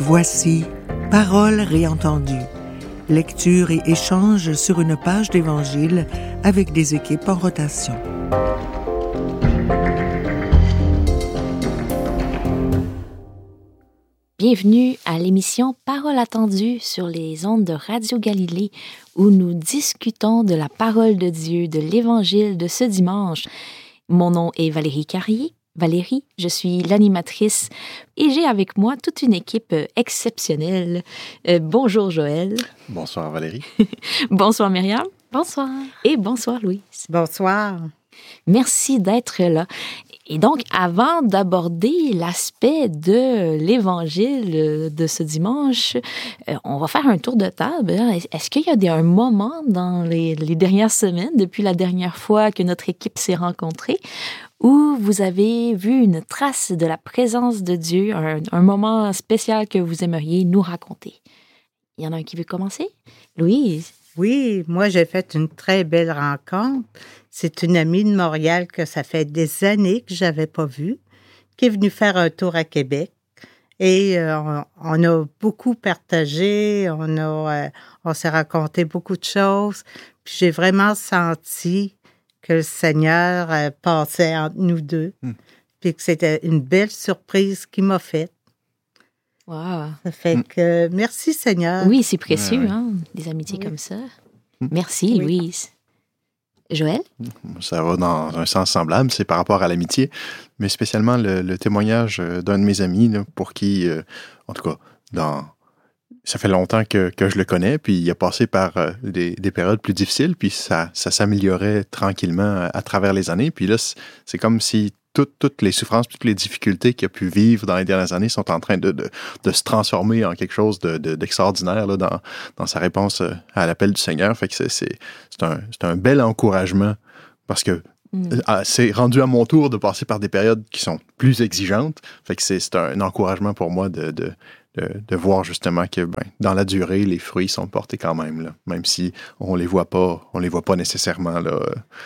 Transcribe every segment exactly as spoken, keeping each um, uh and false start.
Voici Paroles réentendues. Lecture et échange sur une page d'Évangile avec des équipes en rotation. Bienvenue à l'émission Paroles attendues sur les ondes de Radio Galilée où nous discutons de la parole de Dieu, de l'Évangile de ce dimanche. Mon nom est Valérie Carrier. Valérie, je suis l'animatrice et j'ai avec moi toute une équipe exceptionnelle. Euh, bonjour Joël. Bonsoir Valérie. Bonsoir Myriam. Bonsoir. Et bonsoir Louise. Bonsoir. Merci d'être là. Et donc, avant d'aborder l'aspect de l'Évangile de ce dimanche, euh, on va faire un tour de table. Est-ce qu'il y a des, un moment dans les, les dernières semaines, depuis la dernière fois que notre équipe s'est rencontrée, où vous avez vu une trace de la présence de Dieu, un, un moment spécial que vous aimeriez nous raconter? Il y en a un qui veut commencer? Louise? Oui, moi, j'ai fait une très belle rencontre. C'est une amie de Montréal que ça fait des années que je n'avais pas vue, qui est venue faire un tour à Québec. Et euh, on, on a beaucoup partagé, on, a, euh, on s'est raconté beaucoup de choses. Puis j'ai vraiment senti que le Seigneur euh, passait entre nous deux. Mm. Puis que c'était une belle surprise qu'il m'a faite. Wow. Ça fait que merci Seigneur. Oui, c'est précieux, ouais, ouais. hein, des amitiés oui. comme ça. Mm. Merci, oui. Louise. Joël? Ça va dans un sens semblable, c'est par rapport à l'amitié, mais spécialement le, le témoignage d'un de mes amis, là, pour qui, euh, en tout cas, dans... ça fait longtemps que, que je le connais, puis il a passé par euh, des, des périodes plus difficiles, puis ça, ça s'améliorait tranquillement à, à travers les années, puis là, c'est, c'est comme si Toutes, toutes les souffrances, toutes les difficultés qu'il a pu vivre dans les dernières années sont en train de, de, de se transformer en quelque chose de, de, d'extraordinaire là, dans, dans sa réponse à l'appel du Seigneur. Fait que c'est, c'est, c'est, un, c'est un bel encouragement parce que mm. c'est rendu à mon tour de passer par des périodes qui sont plus exigeantes. Fait que c'est, c'est un encouragement pour moi de, de, de, de voir justement que ben, dans la durée, les fruits sont portés quand même, là, même si on les voit pas, on les voit pas nécessairement là.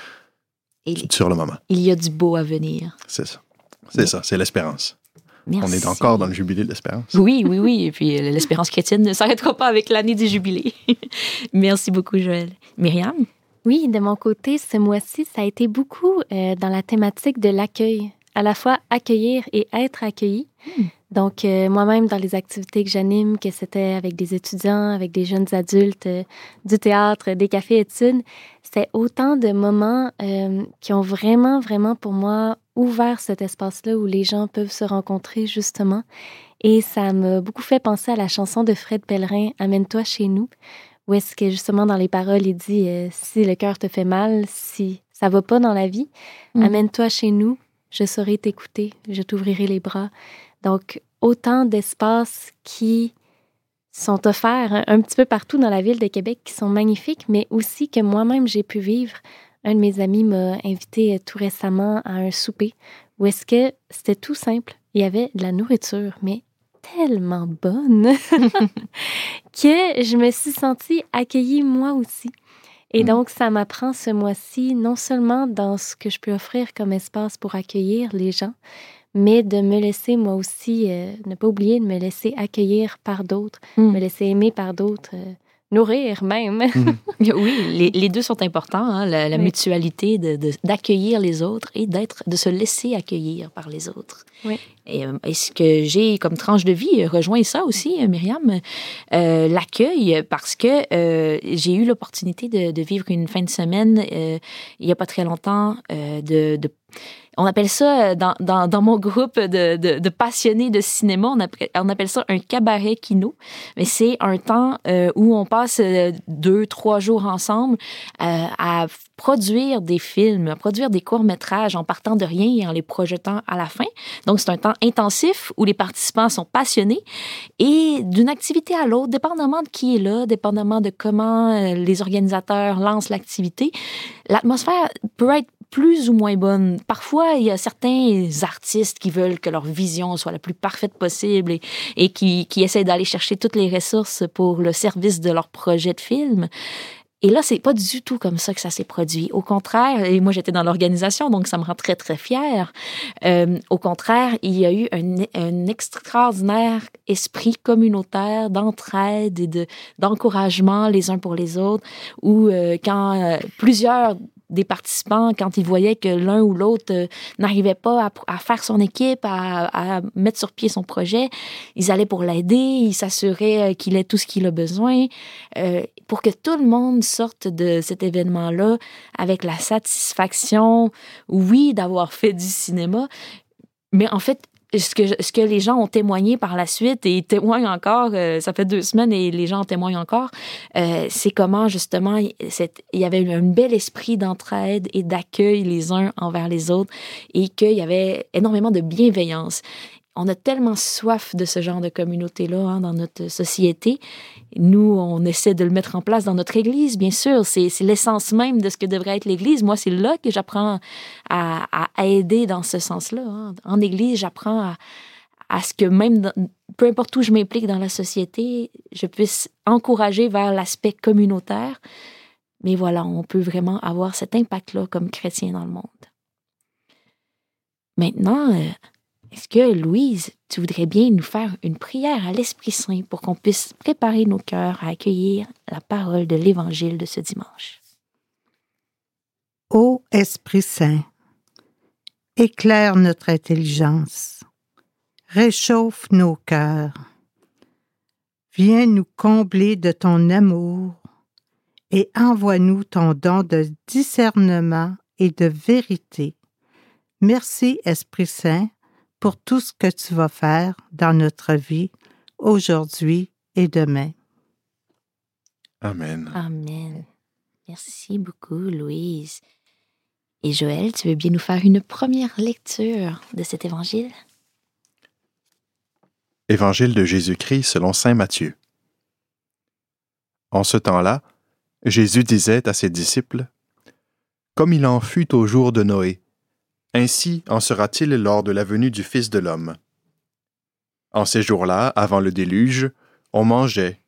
Il, sur le moment. Il y a du beau à venir. C'est ça. C'est Mais... ça, c'est l'espérance. Merci. On est encore dans le jubilé de l'espérance. Oui, oui, oui. Et puis l'espérance chrétienne ne s'arrêtera pas avec l'année du jubilé. Merci beaucoup, Joël. Myriam? Oui, de mon côté, ce mois-ci, ça a été beaucoup euh, dans la thématique de l'accueil. À la fois accueillir et être accueilli. Hmm. Donc, euh, moi-même, dans les activités que j'anime, que c'était avec des étudiants, avec des jeunes adultes, euh, du théâtre, des cafés-études, c'est autant de moments euh, qui ont vraiment, vraiment, pour moi, ouvert cet espace-là où les gens peuvent se rencontrer, justement. Et ça m'a beaucoup fait penser à la chanson de Fred Pellerin, « Amène-toi chez nous », où est-ce que, justement, dans les paroles, il dit euh, « Si le cœur te fait mal, si ça va pas dans la vie, mm. amène-toi chez nous, je saurai t'écouter, je t'ouvrirai les bras ». Donc, autant d'espaces qui sont offerts un, un petit peu partout dans la ville de Québec, qui sont magnifiques, mais aussi que moi-même, j'ai pu vivre. Un de mes amis m'a invité tout récemment à un souper où est-ce que c'était tout simple. Il y avait de la nourriture, mais tellement bonne que je me suis sentie accueillie moi aussi. Et donc, ça m'apprend ce mois-ci, non seulement dans ce que je peux offrir comme espace pour accueillir les gens, mais de me laisser, moi aussi, euh, ne pas oublier de me laisser accueillir par d'autres, mm. me laisser aimer par d'autres, euh, nourrir même. Mm. Oui, les, les deux sont importants, hein, la, la oui. mutualité de, de, d'accueillir les autres et d'être, de se laisser accueillir par les autres. Oui. Et, et ce que j'ai comme tranche de vie rejoint ça aussi, Myriam, euh, l'accueil, parce que euh, j'ai eu l'opportunité de, de vivre une fin de semaine, euh, il n'y a pas très longtemps, euh, de... de on appelle ça, dans, dans, dans mon groupe de, de, de passionnés de cinéma, on appelle, on appelle ça un cabaret kino. Mais c'est un temps euh, où on passe deux, trois jours ensemble euh, à produire des films, à produire des courts-métrages en partant de rien et en les projetant à la fin. Donc, c'est un temps intensif où les participants sont passionnés et d'une activité à l'autre, dépendamment de qui est là, dépendamment de comment euh, les organisateurs lancent l'activité, l'atmosphère peut être plus ou moins bonne. Parfois, il y a certains artistes qui veulent que leur vision soit la plus parfaite possible et, et qui, qui essaient d'aller chercher toutes les ressources pour le service de leur projet de film. Et là, c'est pas du tout comme ça que ça s'est produit. Au contraire, et moi j'étais dans l'organisation, donc ça me rend très, très fière. Euh, au contraire, il y a eu un, un extraordinaire esprit communautaire d'entraide et de, d'encouragement les uns pour les autres, où euh, quand euh, plusieurs des participants, quand ils voyaient que l'un ou l'autre euh, n'arrivait pas à, à faire son équipe, à, à mettre sur pied son projet, ils allaient pour l'aider, ils s'assuraient qu'il ait tout ce qu'il a besoin, euh, pour que tout le monde sorte de cet événement-là avec la satisfaction, oui, d'avoir fait du cinéma, mais en fait, ce que, ce que les gens ont témoigné par la suite, et ils témoignent encore, euh, ça fait deux semaines et les gens en témoignent encore, euh, c'est comment justement il y avait un bel esprit d'entraide et d'accueil les uns envers les autres, et qu'il y avait énormément de bienveillance. On a tellement soif de ce genre de communauté-là hein, dans notre société. Nous, on essaie de le mettre en place dans notre Église, bien sûr. C'est, c'est l'essence même de ce que devrait être l'Église. Moi, c'est là que j'apprends à, à aider dans ce sens-là. Hein. En Église, j'apprends à, à ce que même, dans, peu importe où je m'implique dans la société, je puisse encourager vers l'aspect communautaire. Mais voilà, on peut vraiment avoir cet impact-là comme chrétien dans le monde. Maintenant... Euh, Est-ce que, Louise, tu voudrais bien nous faire une prière à l'Esprit Saint pour qu'on puisse préparer nos cœurs à accueillir la parole de l'Évangile de ce dimanche? Ô Esprit Saint, éclaire notre intelligence, réchauffe nos cœurs, viens nous combler de ton amour et envoie-nous ton don de discernement et de vérité. Merci, Esprit Saint, pour tout ce que tu vas faire dans notre vie, aujourd'hui et demain. Amen. Amen. Merci beaucoup, Louise. Et Joël, tu veux bien nous faire une première lecture de cet évangile? Évangile de Jésus-Christ selon saint Matthieu. En ce temps-là, Jésus disait à ses disciples, « Comme il en fut au jour de Noé, ainsi en sera-t-il lors de la venue du Fils de l'homme. En ces jours-là, avant le déluge, on mangeait,